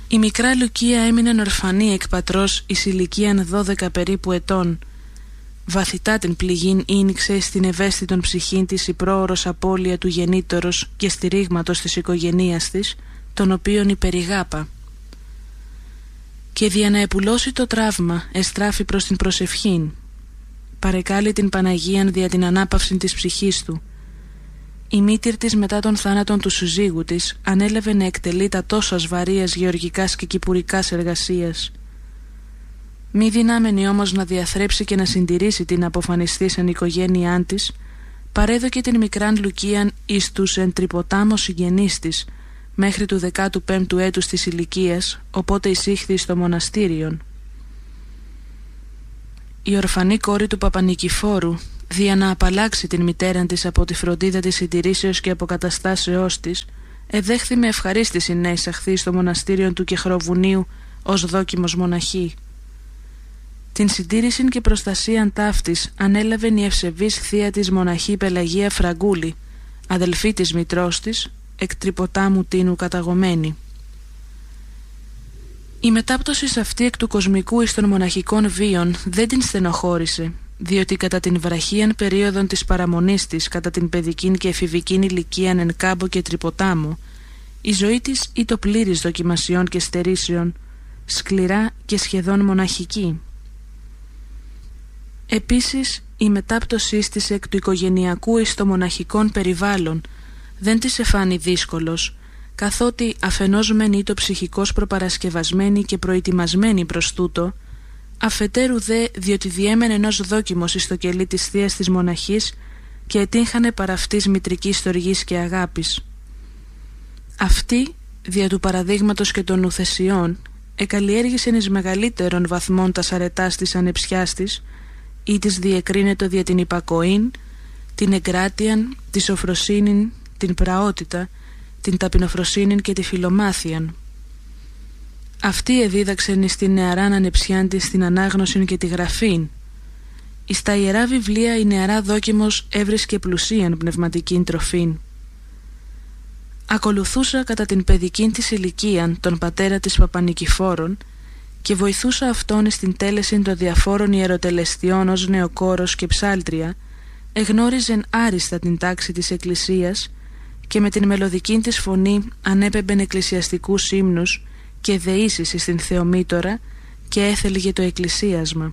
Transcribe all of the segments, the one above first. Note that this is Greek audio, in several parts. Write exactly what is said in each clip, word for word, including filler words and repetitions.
Η μικρά Λουκία έμεινε ορφανή εκ πατρός εις ηλικίαν δώδεκα περίπου ετών. Βαθυτά την πληγήν ήνιξε στην ευαίσθητον ψυχήν της η πρόωρος απώλεια του γεννήτωρος και στηρίγματος της οικογενείας της, τον οποίον υπερηγάπα. Και δια να επουλώσει το τραύμα εστράφη προς την προσευχήν. Παρεκάλει την Παναγίαν δια την ανάπαυση της ψυχής του. Η μήτυρ της μετά τον θάνατον του συζύγου της ανέλαβε να εκτελεί τα τόσο βαρείας γεωργικάς και κυπουρικάς εργασίας. Μη δυνάμενη όμως να διαθρέψει και να συντηρήσει την αποφανιστήσαν οικογένειάν της, παρέδωκε την μικράν Λουκίαν εις τους εν τρυποτάμω συγγενείς της μέχρι του δεκάτου πέμπτου έτους της ηλικίας, οπότε εισήχθη στο μοναστήριον. Η ορφανή κόρη του Παπανικηφόρου, δια να απαλλάξει την μητέραν της από τη φροντίδα της συντηρήσεως και αποκαταστάσεώς της, εδέχθη με ευχαρίστηση να εισαχθεί στο μοναστήριο του Κεχροβουνίου ως δόκιμος μοναχή. Την συντήρηση και προστασίαν ταύτης ανέλαβεν η ευσεβής θεία της μοναχή Πελαγία Φραγκούλη, αδελφή της μητρός της, εκ Τρυποτάμου Τίνου καταγωμένη. Η μετάπτωση αυτή εκ του κοσμικού εις των μοναχικών βίων δεν την στενοχώρησε, διότι κατά την βραχίαν περίοδον της παραμονής της κατά την παιδικήν και εφηβικήν ηλικίαν εν Κάμπο και Τρυποτάμο, η ζωή της ήτο πλήρης δοκιμασιών και στερήσεων, σκληρά και σχεδόν μοναχική. Επίσης, η μετάπτωσή της εκ του οικογενειακού εις το μοναχικών περιβάλλον δεν της εφάνει δύσκολος, καθότι αφενός μεν ήτο ψυχικός προπαρασκευασμένη και προετοιμασμένη προς τούτο, αφετέρου δε διότι διέμενε ενός δόκιμος εις το κελί της θείας της μοναχής και ετύχανε παρά αυτής μητρικής στοργής και αγάπης. Αυτή, δια του παραδείγματος και των ουθεσιών, εκαλλιέργησεν εις μεγαλύτερων βαθμών τας αρετάς της ανεψιάς της, ή της διεκρίνετο δια την υπακοήν, την εγκράτειαν, τη σοφροσύνην, την πραότητα, την ταπεινοφροσύνην και τη φιλομάθειαν. Αυτή εδίδαξεν εις την νεαράν ανεψιάν της την ανάγνωσιν και τη γραφήν. Εις τα ιερά βιβλία η νεαρά δόκιμος έβρισκε πλουσίαν πνευματικήν τροφήν. Ακολουθούσα κατά την παιδικήν της ηλικίαν τον πατέρα της Παπανικηφόρων και βοηθούσα αυτόν εις την τέλεση των διαφόρων ιεροτελεστιών ως νεοκόρος και ψάλτρια, εγνώριζεν άριστα την τάξη της εκκλησίας και με την μελωδική της φωνή ανέπεμπεν εκκλησιαστικούς ύμνους και δεήσεις εις την Θεομήτωρα και έθελγε το εκκλησίασμα.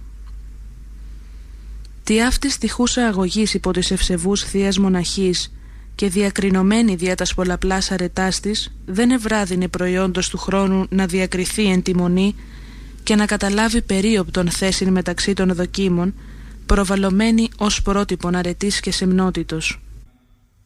Τι αυτής τυχούσα αγωγής υπό της ευσεβούς θείας μοναχής και διακρινωμένη δια τας πολλαπλάς αρετάς της, δεν ευράδυνε προϊόντος του χρόνου να διακριθεί εν τη μονή και να καταλάβει περίοπτον θέσιν μεταξύ των δοκίμων, προβαλλωμένη ως πρότυπον αρετής και σεμνότητος.